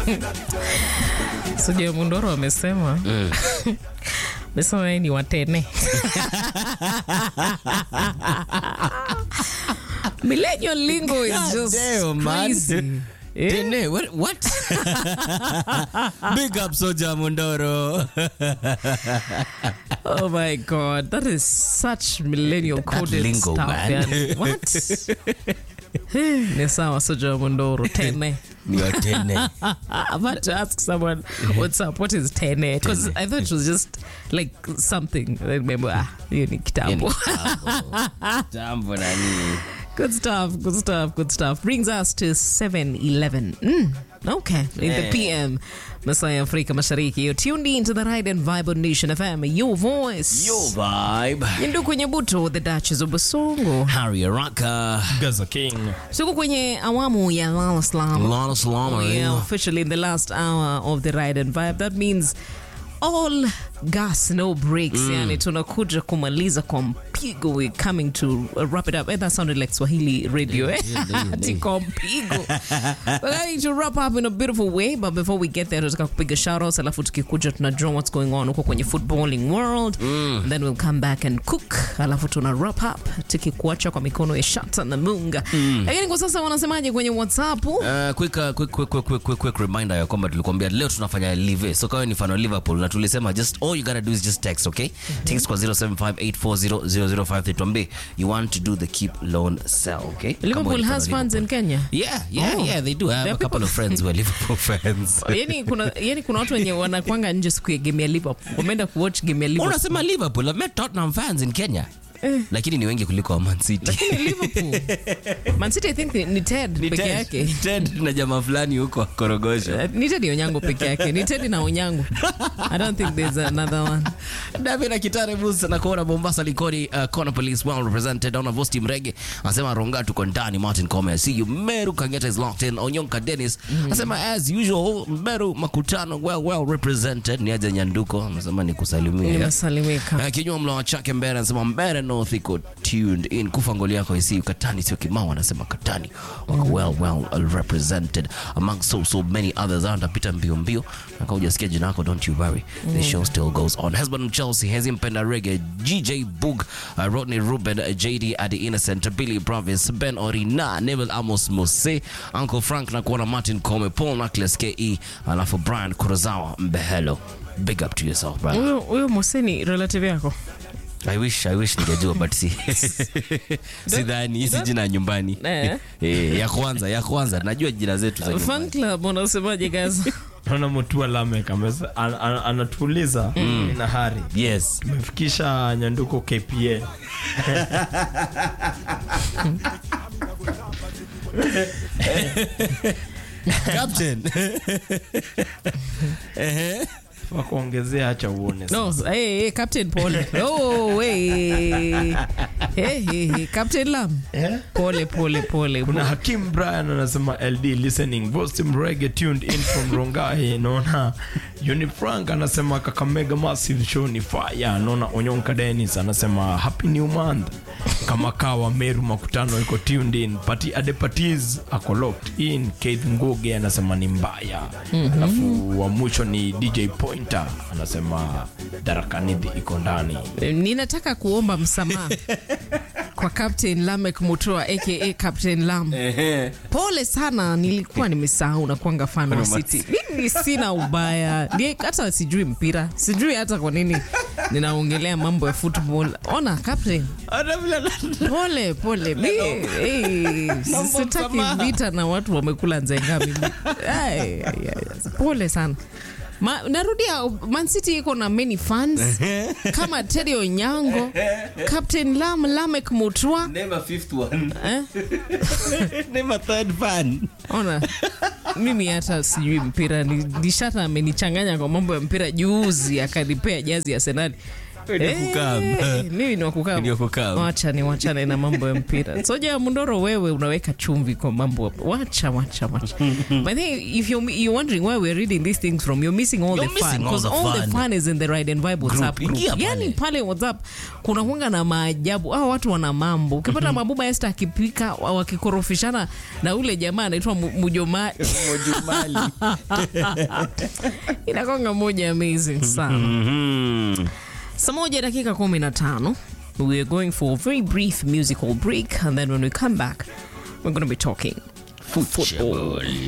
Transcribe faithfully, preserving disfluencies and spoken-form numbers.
Soja Mundoro amesema mm. Mesema ni watene. Millennial lingo is just damn, crazy. Man. Yeah. Tene, what? What? Big up Soja Mundoro. Oh my God, that is such millennial coded lingo, stuff. Man. What? Ni sawa Soja Mundoro, tene. You are tene. I'm about to ask someone, what's up? What is tene? Because I thought it was just like something. I remember, ah, you need kitambo. Kitambo nani. Good stuff, good stuff, good stuff. Brings us to seven eleven. Mm, okay, in yeah. the P M. Masaya Afrika Mashariki. You're tuned in to the Ride and Vibe on Nation F M. Your voice. Your vibe. Yindu kwenye buto, the Duchess of Basongo. Harry Araka. Gaza King. Suko kwenye awamu ya Lala Slam. Lala Slam. We are officially in the last hour of the Ride and Vibe. That means all gas, no breaks. Mm. Yani tunakuja kumaliza kwa mpigo. We're coming to wrap it up. And that sounded like Swahili radio. Eh? Tiko mpigo. We're going to wrap up in a beautiful way. But before we get there, tutaka kupiga shoutouts. Alafu tukikuja tunajua what's going on huko kwenye footballing world. Mm. And then we'll come back and cook. Alafu tuna wrap up. Tukikuacha kwa mikono ya Shata na Munga. Mm. Lakini kwa sasa wanasemaje kwenye WhatsApp? Uh, quick, uh, quick, quick, quick, quick, quick, quick reminder ya kwamba tulikuambia leo tunafanya live. So kawe ni fan wa Liverpool na tulisema just all you gotta do is just text, okay? Mm-hmm. Text kwa zero seven five eight four zero zero zero five three tuambie you want to do the keep loan sell, okay? Liverpool has fans in Kenya? Yeah, yeah, oh. yeah, they do. I have They're a couple people... of friends who are Liverpool fans. Yani kuna yani kuna watu wenye wanakuanga nje siku ya game ya Liverpool. Wameenda kuwatch game ya Liverpool. Unasema Liverpool, I've met Tottenham fans in Kenya. Eh. Lakini ni wengi kuliko Man City. Lakini Liverpool. Man City I think ni Ted ni peke yake. Ted na jamaa fulani huko Korogosho. Uh, ni Ted ni Onyango peke yake. Ni Ted na Onyango. I don't think there's another one. David Akitare Musa na kuona Mombasa Likoni uh, Corner Police well represented on Vosti Mrege. Anasema Ronga tuko ndani. Martin Kome I see you. Meru Kangeta is locked in. Onyonka Dennis. Mm. Anasema as usual Meru Makutano well well represented. Ni aje Nyanduko. Anasema ni kusalimia. Ni masalimika. Uh, Kinywa mlo wa chake Mbere anasema Mbere North iko tuned in. Kufa ngoli yako isi Katani sio Kimau anasema Katani wako well well represented among so so many others. Anda pita mbio mbio na kama hujasikia jina lako don't you worry, the show still goes on. Husband Chelsea Hezi Mpenda Reggae G J Boog uh, Rodney Ruben uh, J D Adi Innocent Billy Province Ben Orina Neville Amos Mose Uncle Frank na kuona Martin Kome Paul Nakles K E alafu Brian Kurosawa Mbehelo. Big up to yourself brother. Huyo huyo Mose ni relative yako? I wish, I wish ningejua but si sidhani hizi jina nyumbani. Eh. Eh, ya kwanza, ya kwanza najua jina zetu za nyumbani. Fan club unasemaje guys? Naona Mutua Lamek amesa an, an, anatuuliza mm. na Hari. Yes. Tumefikisha Nyanduko K P A. Captain. Eh. Wakuongezea acha uone. No, hey, hey Captain Paul. Oh, hey. Hey, hey, hey Captain Lam. Eh? Pole pole pole. Kuna Hakim Brian anasema L D listening. Vostim Reggae tuned in from Rongai. Naona Uni Frank anasema Kakamega Massive show ni fire. Naona Onyonka Dennis anasema happy new month. Kama kawa Meru Makutano iko tuned in. Pati Adepatiz ako locked in. Keith Ngoge anasema ni mbaya. Mm-hmm. Alafu wa mwisho ni D J Pointer anasema Darakanidi iko ndani. Ninataka kuomba msamaha kwa Captain Lamek Mutua aka Captain Lam. Pole sana, nilikuwa nimesahau na kuanga fan wa City. Mimi sina ubaya. Ndiye hata sijui mpira. Sijui hata kwa nini ninaongelea mambo ya football. Ona Captain. Pole pole. Mimi sitaki vita na watu wamekula nzenga mimi. Ai pole sana. Ma, narudia Man City iko na many fans kama Teddy Onyango, Captain Lam Lamek Mutua. Name a fifth one. Eh? Name a third fan. Ona mimi hata sijui mpira ni Shata amenichanganya kwa mambo ya mpira juzi akanipea jazi ya Arsenal. Eh, mimi ni wakukaa. Ni wakukaa. Wacha ni wachane na mambo ya mpira. Soja Mundoro, wewe unaweka chumvi kwa mambo. Wacha wacha wacha. But then if you're, you're wondering why we're reading these things from, you're missing all You're the fun, missing all because the all, all fun. the fun is in the Ride and Vibe WhatsApp group. Ingia pale. Yani pale WhatsApp kuna huanga na maajabu. Hao watu wana mambo. Ukipata Mabuba Esther akipika wakikorofishana na ule jamaa anaitwa Mujoma Mojumali. inakonga moja amazing sana. Mhm. Saa moja dakika kumi na tano. We are going for a very brief musical break, and then when we come back, we're going to be talking football.